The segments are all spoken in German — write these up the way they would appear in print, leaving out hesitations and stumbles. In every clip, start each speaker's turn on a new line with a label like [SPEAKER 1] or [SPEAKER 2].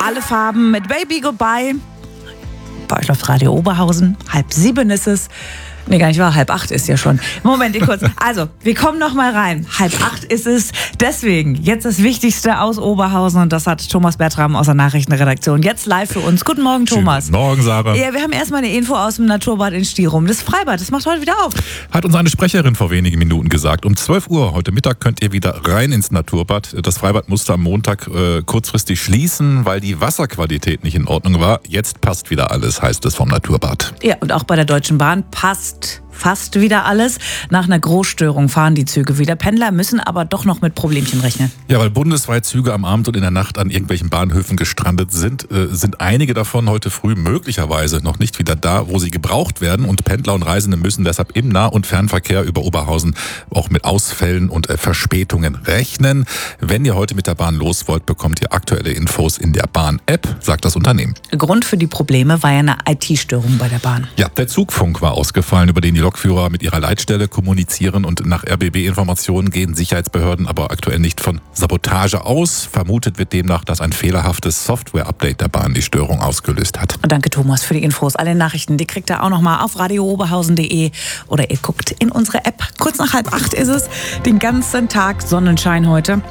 [SPEAKER 1] alle Farben mit Baby Goodbye. Bei euch läuft Radio Oberhausen. 6:30 ist es. Nee, gar nicht wahr. 7:30 ist ja schon. Moment, kurz. Also, wir kommen noch mal rein. 7:30 ist es. Deswegen, jetzt das Wichtigste aus Oberhausen. Und das hat Thomas Bertram aus der Nachrichtenredaktion jetzt live für uns. Guten Morgen, Thomas.
[SPEAKER 2] Guten Morgen, Sarah.
[SPEAKER 1] Ja, wir haben erstmal eine Info aus dem Naturbad in Stirum. Das Freibad, das macht heute wieder auf.
[SPEAKER 2] Hat uns eine Sprecherin vor wenigen Minuten gesagt. Um 12 Uhr heute Mittag könnt ihr wieder rein ins Naturbad. Das Freibad musste am Montag kurzfristig schließen, weil die Wasserqualität nicht in Ordnung war. Jetzt passt wieder alles, heißt es vom Naturbad.
[SPEAKER 1] Ja, und auch bei der Deutschen Bahn passt fast wieder alles. Nach einer Großstörung fahren die Züge wieder. Pendler müssen aber doch noch mit Problemchen rechnen.
[SPEAKER 2] Ja, weil bundesweit Züge am Abend und in der Nacht an irgendwelchen Bahnhöfen gestrandet sind, sind einige davon heute früh möglicherweise noch nicht wieder da, wo sie gebraucht werden. Und Pendler und Reisende müssen deshalb im Nah- und Fernverkehr über Oberhausen auch mit Ausfällen und Verspätungen rechnen. Wenn ihr heute mit der Bahn los wollt, bekommt ihr aktuelle Infos in der Bahn-App, sagt das Unternehmen.
[SPEAKER 1] Grund für die Probleme war ja eine IT-Störung bei der Bahn.
[SPEAKER 2] Ja, der Zugfunk war ausgefallen, über den die Lokführer mit ihrer Leitstelle kommunizieren, und nach RBB-Informationen gehen Sicherheitsbehörden aber aktuell nicht von Sabotage aus. Vermutet wird demnach, dass ein fehlerhaftes Software-Update der Bahn die Störung ausgelöst hat.
[SPEAKER 1] Danke, Thomas, für die Infos. Alle Nachrichten, die kriegt ihr auch noch mal auf radiooberhausen.de oder ihr guckt in unsere App. Kurz nach 7:30 ist es. Den ganzen Tag Sonnenschein heute.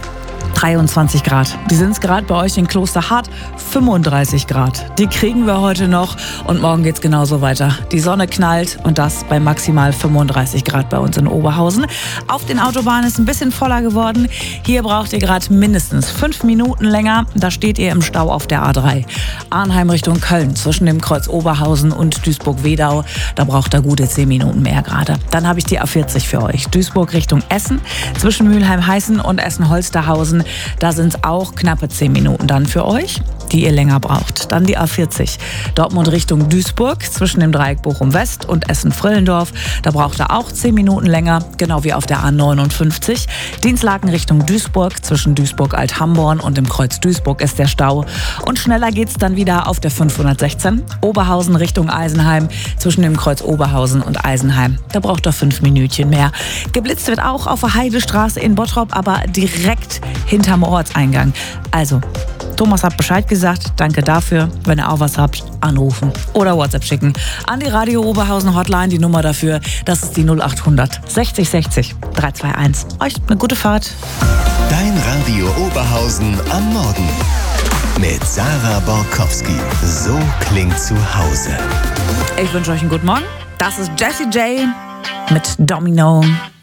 [SPEAKER 1] 23 Grad. Die sind es gerade bei euch in Klosterhardt. 35 Grad. Die kriegen wir heute noch und morgen geht's genauso weiter. Die Sonne knallt und das bei maximal 35 Grad bei uns in Oberhausen. Auf den Autobahnen ist ein bisschen voller geworden. Hier braucht ihr gerade mindestens 5 Minuten länger. Da steht ihr im Stau auf der A3. Arnheim Richtung Köln zwischen dem Kreuz Oberhausen und Duisburg-Wedau. Da braucht ihr gute 10 Minuten mehr gerade. Dann habe ich die A40 für euch. Duisburg Richtung Essen zwischen Mülheim-Heißen und Essen-Holsterhausen. Da sind es auch knappe 10 Minuten dann für euch, die ihr länger braucht. Dann die A40 Dortmund Richtung Duisburg zwischen dem Dreieck Bochum-West und Essen-Frillendorf. Da braucht ihr auch 10 Minuten länger, genau wie auf der A59. Dienstlaken Richtung Duisburg zwischen Duisburg-Alt-Hamborn und dem Kreuz Duisburg ist der Stau. Und schneller geht's dann wieder auf der 516 Oberhausen Richtung Eisenheim zwischen dem Kreuz Oberhausen und Eisenheim. Da braucht ihr 5 Minütchen mehr. Geblitzt wird auch auf der Heidestraße in Bottrop, aber direkt hinterm Ortseingang. Also, Thomas hat Bescheid gesagt. Danke dafür. Wenn ihr auch was habt, anrufen oder WhatsApp schicken an die Radio Oberhausen Hotline. Die Nummer dafür, das ist die 0800 60 60 321. Euch eine gute Fahrt.
[SPEAKER 3] Dein Radio Oberhausen am Morgen. Mit Sarah Borkowski. So klingt zu Hause.
[SPEAKER 1] Ich wünsche euch einen guten Morgen. Das ist Jessie J mit Domino.